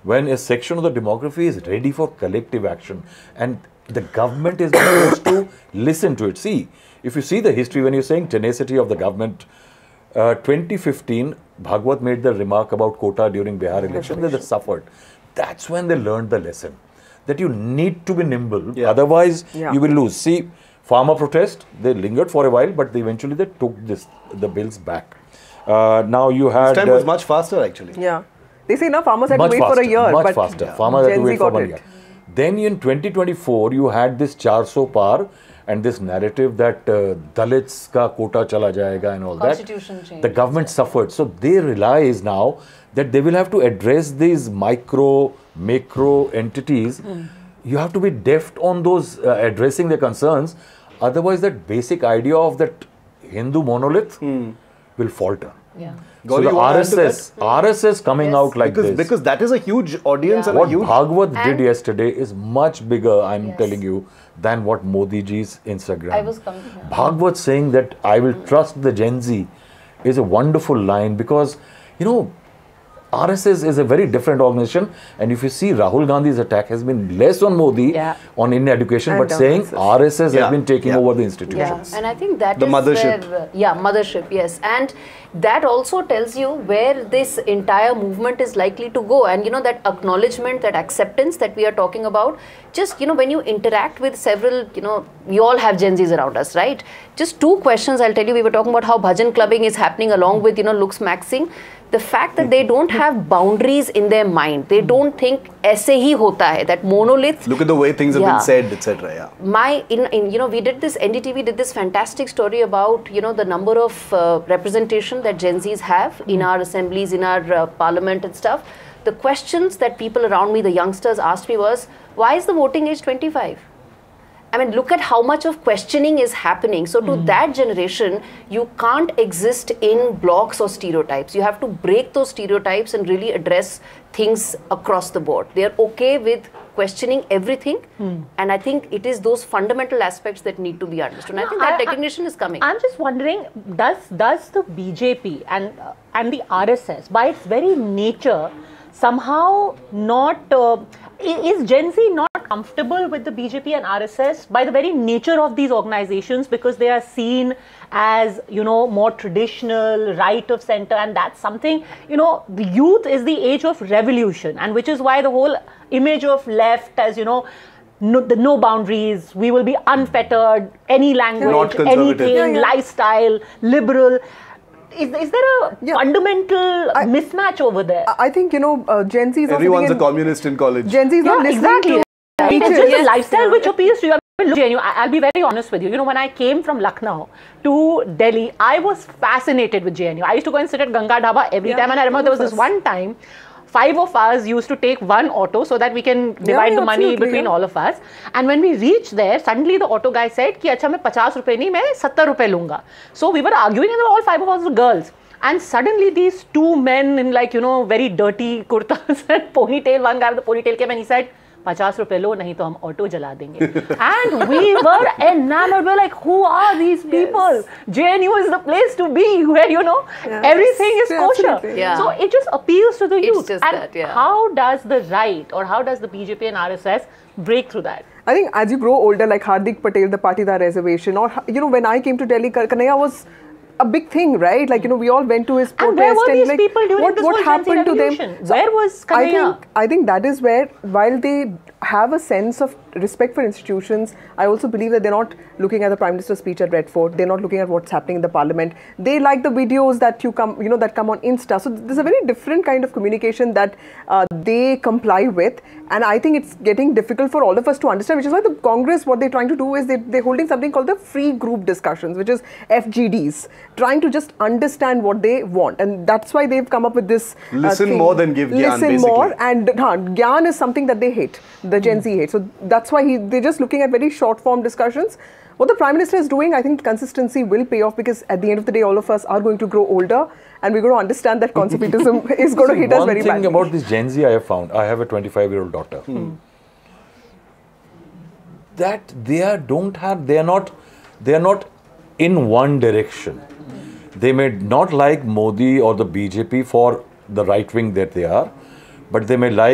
when a section of the demography is ready for collective action and the government is supposed to listen to it. See, if you see the history, when you're saying tenacity of the government, 2015, Bhagwat made the remark about quota during Bihar election that they suffered. That's when they learned the lesson that you need to be nimble, otherwise you will lose. See, farmer protest, they lingered for a while, but eventually they took the bills back. Now you had... This time was much faster actually. Yeah. They say now farmers had to wait for a year. Much faster. Farmers had to wait for 1 year. it. Then in 2024, you had this 400 par and this narrative that Dalits ka quota chala jayega and all Constitution that. change. The government suffered. So they realize now that they will have to address these micro, macro entities. You have to be deft on those addressing their concerns. Otherwise, that basic idea of that Hindu monolith will falter. Yeah. So the RSS coming out like this. Because that is a huge audience and What a huge... Bhagwat did yesterday is much bigger, I'm telling you, than what Modi ji's Instagram. I was coming here. Bhagwat saying that I will trust the Gen Z is a wonderful line because, you know, RSS is a very different organization, and if you see Rahul Gandhi's attack has been less on Modi, on Indian education, And but saying RSS has been taking over the Yeah, institutions. and I think that The is mothership. where, mothership, yes, and that also tells you where this entire movement is likely to go. And you know, that acknowledgement, that acceptance that we are talking about, just, you know, when you interact with several, you know, we all have Gen Zs around us, right? Just two questions I'll tell you. We were talking about how bhajan clubbing is happening along with, you know, looks maxing. The fact that they don't have boundaries in their mind, they don't think aise hi hota hai, that monolith. Look at the way things have been said, etc. You know, we did this, NDTV did this fantastic story about, you know, the number of representation that Gen Zs have in our assemblies, in our parliament and stuff. The questions that people around me, the youngsters, asked me was, why is the voting age 25? I mean, look at how much of questioning is happening. So to that generation, you can't exist in blocks or stereotypes. You have to break those stereotypes and really address things across the board. They are okay with questioning everything. And I think it is those fundamental aspects that need to be understood. And I think that recognition is coming. I'm just wondering, does the BJP and the RSS, by its very nature, somehow not... is Gen Z not comfortable with the BJP and RSS by the very nature of these organizations, because they are seen as, you know, more traditional, right of center, and that's something, you know, the youth is the age of revolution, and which is why the whole image of left as, you know, no boundaries, we will be unfettered, any language, anything, lifestyle, liberal. Is there a fundamental mismatch over there? I think, you know, Gen Z is everyone's a communist in college. Gen Z is not listening to It's just a lifestyle which appeals to you. I mean, look, I'll be very honest with you. You know, when I came from Lucknow to Delhi, I was fascinated with JNU. I used to go and sit at Ganga Dhaba every time, and I remember there was this one time, 5 of us used to take one auto so that we can divide the money between all of us. And when we reached there, suddenly the auto guy said, "Ki acha, main 50 rupees nahi, main 70 rupees lunga." So we were arguing, and all 5 of us were girls. And suddenly these 2 men in, like, you know, very dirty kurtas and ponytail, one guy with the ponytail came and he said, 50 rupees lo, nahi to hum auto jala denge. And we were enamored. We're like, who are these people? JNU is the place to be where, you know, everything is kosher. So it just appeals to the youth. And how does the right, or how does the BJP and RSS break through that? I think as you grow older, like Hardik Patel, the Patidar reservation, or, you know, when I came to Delhi, Kanhaiya was a big thing, right? Like, you know, we all went to his protest. And where were these like, people during this whole happened to them? So where was Kanhaiya? I think that is where, while they have a sense of respect for institutions, I also believe that they're not looking at the Prime Minister's speech at Red Fort. They're not looking at what's happening in the Parliament. They like the videos that that come on Insta. So there's a very different kind of communication that they comply with, and I think it's getting difficult for all of us to understand. Which is why the Congress, what they're trying to do is they're holding something called the free group discussions, which is FGDs, trying to just understand what they want, and that's why they've come up with this. Listen more than give gyan. Listen more, and gyan is something that they hate. The Gen Z hate. So that's why they're just looking at very short form discussions. What the Prime Minister is doing, I think consistency will pay off, because at the end of the day, all of us are going to grow older, and we're going to understand that conservatism is going to hit us very badly. One thing about this Gen Z I have found, I have a 25-year-old daughter, that they are not in one direction. They may not like Modi or the BJP for the right wing that they are, but they may like